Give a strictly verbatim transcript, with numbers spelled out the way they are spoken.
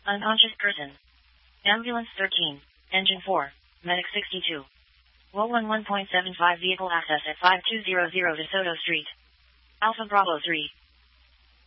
Unconscious person. Ambulance thirteen. Engine four. Medic sixty-two. W O one one point seven five vehicle access at five two zero zero DeSoto Street. Alpha Bravo three.